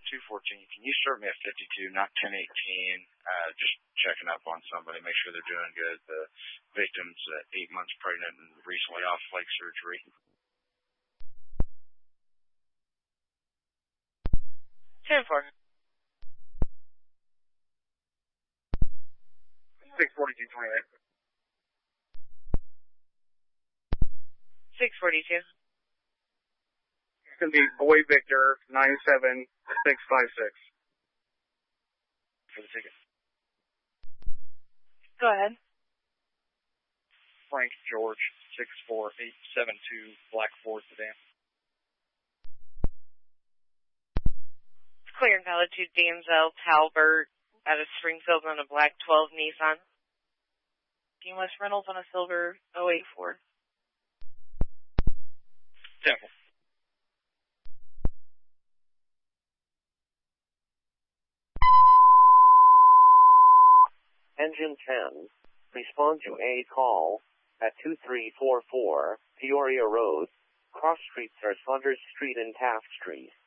214. Can you start me at 52, not 1018? Just checking up on somebody, make sure they're doing good. The victim's 8 months pregnant and recently off leg surgery. 10-4. 642-28. 642. It's going to be Boy Victor 97656. For the ticket. Go ahead. Frank George 64872 Black Ford sedan. Clear and Altitude Danzel Talbert out of Springfield on a black 12 Nissan. Dean West Reynolds on a silver 084. Temple. Engine 10, respond to a call at 2344 Peoria Road, cross streets are Saunders Street and Taft Street.